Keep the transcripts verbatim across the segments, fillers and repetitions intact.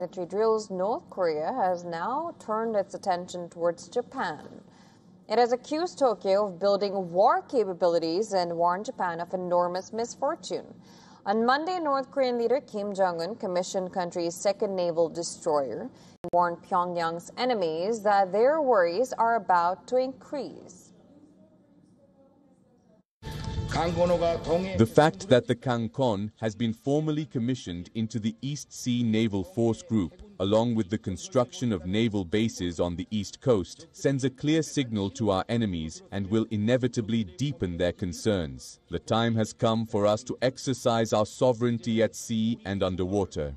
Military drills, North Korea has now turned its attention towards Japan. It has accused Tokyo of building war capabilities and warned Japan of enormous misfortune. On Monday, North Korean leader Kim Jong-un commissioned country's second naval destroyer and warned Pyongyang's enemies that their worries are about to increase. The fact that the Kangkon has been formally commissioned into the East Sea Naval Force Group, along with the construction of naval bases on the East Coast, sends a clear signal to our enemies and will inevitably deepen their concerns. The time has come for us to exercise our sovereignty at sea and underwater.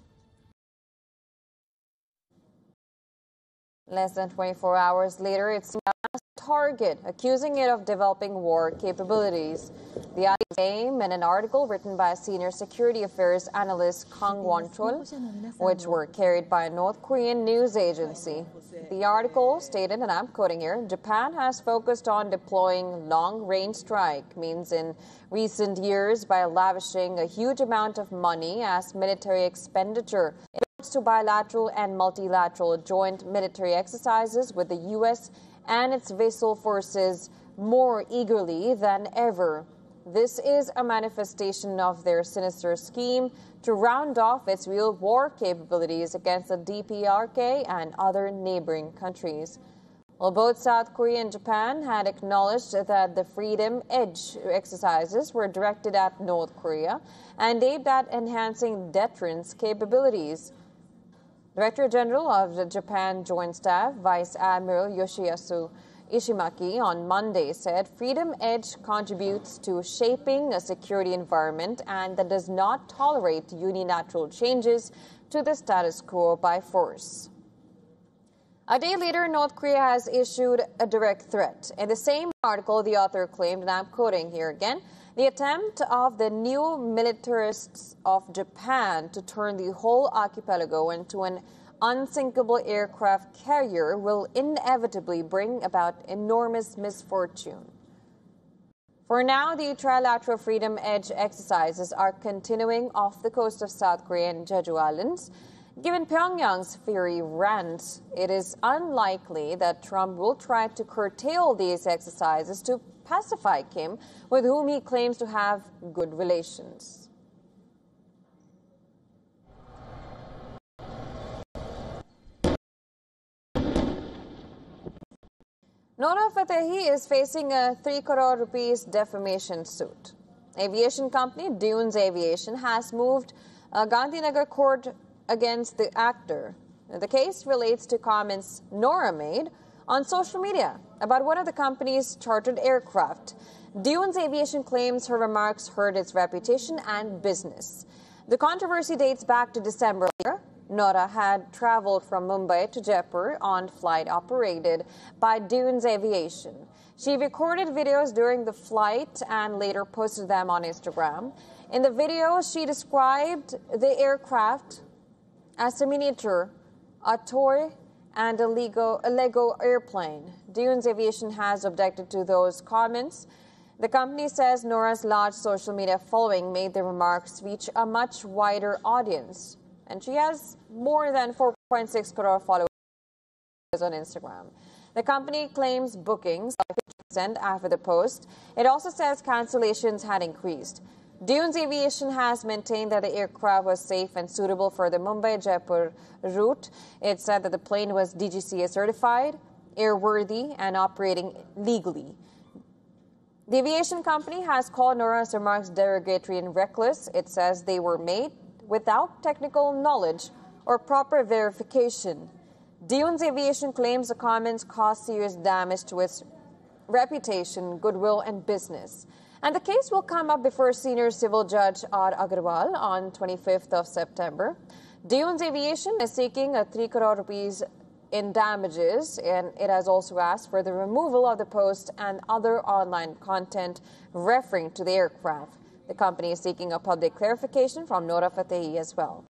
Less than twenty-four hours later, it's target, accusing it of developing war capabilities. The I came in an article written by senior security affairs analyst Kang Won-chul, which were carried by a North Korean news agency. The article stated, and I'm quoting here, Japan has focused on deploying long-range strike means in recent years by lavishing a huge amount of money as military expenditure to bilateral and multilateral joint military exercises with the U S and its vassal forces more eagerly than ever. This is a manifestation of their sinister scheme to round off its real war capabilities against the D P R K and other neighboring countries. Well, both South Korea and Japan had acknowledged that the Freedom Edge exercises were directed at North Korea and aimed at enhancing deterrence capabilities. Director General of the Japan Joint Staff, Vice Admiral Yoshiyasu Ishimaki, on Monday said Freedom Edge contributes to shaping a security environment and that does not tolerate unilateral changes to the status quo by force. A day later, North Korea has issued a direct threat. In the same article, the author claimed, and I'm quoting here again, the attempt of the new militarists of Japan to turn the whole archipelago into an unsinkable aircraft carrier will inevitably bring about enormous misfortune. For now, the trilateral Freedom Edge exercises are continuing off the coast of South Korea and Jeju Islands. Given Pyongyang's fiery rant, it is unlikely that Trump will try to curtail these exercises to pacify Kim, with whom he claims to have good relations. Nora Fatehi is facing a three crore rupees defamation suit. Aviation company Dunes Aviation has moved a Gandhinagar court against the actor. The case relates to comments Nora made on social media about one of the company's chartered aircraft. Dunes Aviation claims her remarks hurt its reputation and business. The controversy dates back to December. Nora had traveled from Mumbai to Jaipur on flight operated by Dunes Aviation. She recorded videos during the flight and later posted them on Instagram. In the video, she described the aircraft as a miniature, a toy, and a Lego, a Lego airplane. Dunes Aviation has objected to those comments. The company says Nora's large social media following made the remarks reach a much wider audience, and she has more than four point six crore followers on Instagram. The company claims bookings by fifty percent after the post. It also says cancellations had increased. Dunes Aviation has maintained that the aircraft was safe and suitable for the Mumbai-Jaipur route. It said that the plane was D G C A certified, airworthy, and operating legally. The aviation company has called Nora's remarks derogatory and reckless. It says they were made without technical knowledge or proper verification. Dunes Aviation claims the comments caused serious damage to its reputation, goodwill, and business. And the case will come up before senior civil judge R. Agarwal on twenty-fifth of September. Dunes Aviation is seeking a three crore rupees in damages, and it has also asked for the removal of the post and other online content referring to the aircraft. The company is seeking a public clarification from Nora Fatehi as well.